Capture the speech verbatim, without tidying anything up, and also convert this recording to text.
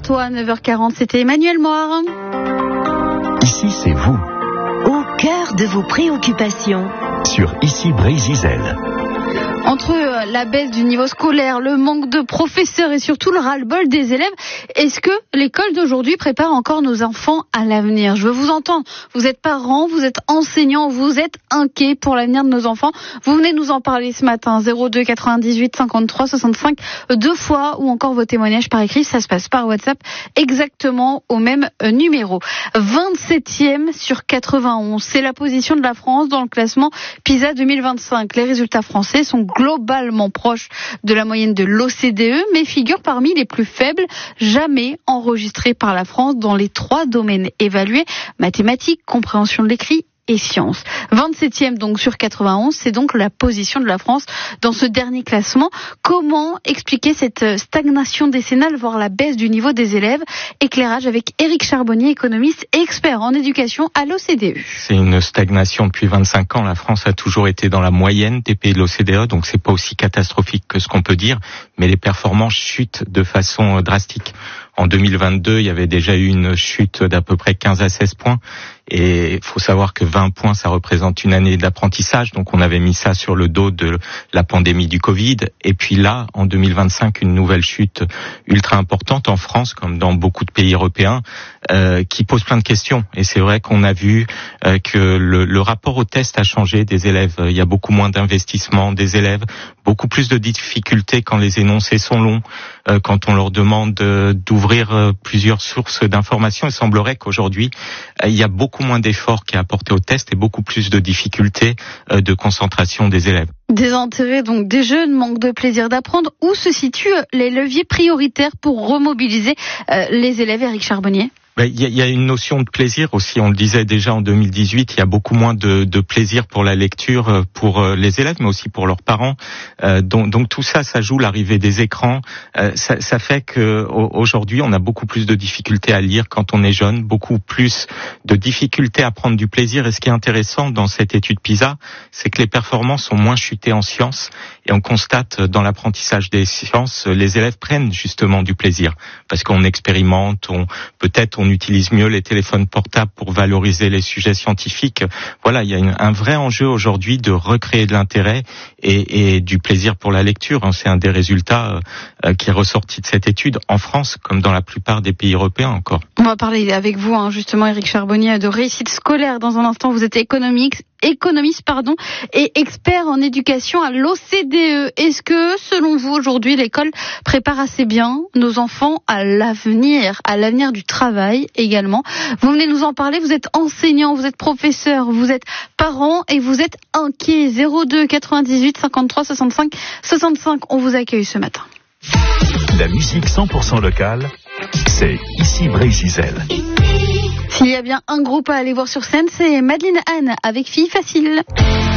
bientôt à neuf heures quarante. C'était Emmanuel Moire. Ici, c'est vous. Au cœur de vos préoccupations. Sur Ici Brésil. Entre la baisse du niveau scolaire, le manque de professeurs et surtout le ras-le-bol des élèves, est-ce que l'école d'aujourd'hui prépare encore nos enfants à l'avenir ? Je veux vous entendre. Vous êtes parents, vous êtes enseignants, vous êtes inquiets pour l'avenir de nos enfants. Vous venez nous en parler ce matin. zéro deux quatre-vingt-dix-huit cinquante-trois soixante-cinq deux fois ou encore vos témoignages par écrit. Ça se passe par WhatsApp exactement au même numéro. vingt-septième sur quatre-vingt-onze. C'est la position de la France dans le classement PISA deux mille vingt-cinq. Les résultats français sont globalement proche de la moyenne de l'O C D E, mais figure parmi les plus faibles jamais enregistrés par la France dans les trois domaines évalués, mathématiques, compréhension de l'écrit et sciences. vingt-septième donc sur quatre-vingt-onze, c'est donc la position de la France dans ce dernier classement. Comment expliquer cette stagnation décennale, voire la baisse du niveau des élèves ? Éclairage avec Éric Charbonnier, économiste et expert en éducation à l'O C D E. C'est une stagnation depuis vingt-cinq ans. La France a toujours été dans la moyenne des pays de l'O C D E, donc c'est pas aussi catastrophique que ce qu'on peut dire, mais les performances chutent de façon drastique. En deux mille vingt-deux, il y avait déjà eu une chute d'à peu près quinze à seize points. Et il faut savoir que vingt points, ça représente une année d'apprentissage. Donc on avait mis ça sur le dos de la pandémie du Covid. Et puis là, en deux mille vingt-cinq, une nouvelle chute ultra importante en France, comme dans beaucoup de pays européens, euh, qui pose plein de questions. Et c'est vrai qu'on a vu euh, que le, le rapport au test a changé des élèves. Il y a beaucoup moins d'investissement des élèves, beaucoup plus de difficultés quand les énoncés sont longs, euh, quand on leur demande euh, d'ouvrir euh, plusieurs sources d'informations. Il semblerait qu'aujourd'hui, euh, il y a beaucoup moins d'efforts qui est apporté au test et beaucoup plus de difficultés euh, de concentration des élèves. Désintérêt donc des jeunes, manque de plaisir d'apprendre. Où se situent les leviers prioritaires pour remobiliser euh, les élèves, Éric Charbonnier ? Il y, y a une notion de plaisir aussi, on le disait déjà en deux mille dix-huit, il y a beaucoup moins de, de plaisir pour la lecture pour les élèves, mais aussi pour leurs parents. Euh, donc, donc tout ça, ça joue l'arrivée des écrans. Euh, ça, ça fait que aujourd'hui, on a beaucoup plus de difficultés à lire quand on est jeune, beaucoup plus de difficultés à prendre du plaisir. Et ce qui est intéressant dans cette étude PISA, c'est que les performances sont moins chutées en sciences. Et on constate dans l'apprentissage des sciences, les élèves prennent justement du plaisir parce qu'on expérimente, on peut-être on On utilise mieux les téléphones portables pour valoriser les sujets scientifiques. Voilà, il y a une, un vrai enjeu aujourd'hui de recréer de l'intérêt et, et du plaisir pour la lecture. C'est un des résultats euh, qui est ressorti de cette étude en France, comme dans la plupart des pays européens encore. On va parler avec vous, hein, justement, Éric Charbonnier, de réussite scolaire. Dans un instant, vous êtes économique, économiste pardon, et expert en éducation à l'O C D E. Est-ce que, selon vous, aujourd'hui, l'école prépare assez bien nos enfants à l'avenir, à l'avenir du travail également ? Vous venez nous en parler, vous êtes enseignant, vous êtes professeur, vous êtes parent et vous êtes inquiet. zéro deux quatre-vingt-dix-huit cinquante-trois soixante-cinq soixante-cinq, on vous accueille ce matin. La musique cent pour cent locale, c'est Ici Brésil. S'il y a bien un groupe à aller voir sur scène, c'est Madeleine Anne avec Fille Facile.